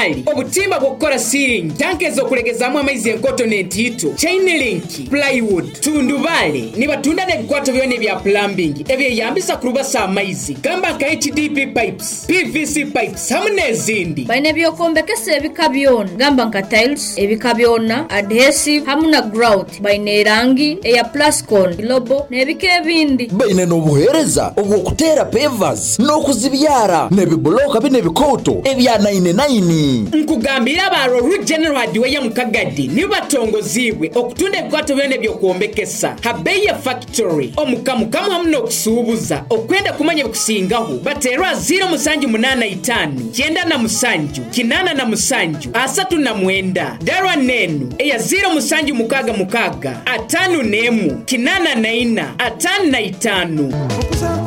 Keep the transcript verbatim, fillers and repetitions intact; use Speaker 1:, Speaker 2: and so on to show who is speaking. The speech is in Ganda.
Speaker 1: tofali obutimba bw'okukola ceiling tanke ez'okulegezamu amaizi enkoto n'entiito chain link plywood tundubale ne batunda n'ebikwata byonna ebya plumbing ebyeyambisa ku lubasa amaizi gamba nka H D P pipes P V C pipes hamwe n'ezindi
Speaker 2: balina ebyokombekesa ebika byonna gamba nka tiles ebika byonna adhesive hamwe na grout balina erangi eya plascon lobo n'ebika ebindi
Speaker 3: balina n'obuheereza obw'okuteera pavers n'okuzibyara n'ebibulooka bino ebikooto ebya nine nine
Speaker 1: nkugambira abaaro Root General Hardware ya Mukagaddi nibo batongoziibwe okutunda ebikwata byonna ebyokuwombekesa habbeyi ya factory omukamukamu hamu n'okusuubuza okwenda kumanya ebikusingaho bateerwa zero musanju munaana itaano kyenda na musanju kinaana na musanju asatu na mwenda darwa nenu eya zero musanju mukaaga mukaaga ataano n'emu kinaana na ina ataano na itaano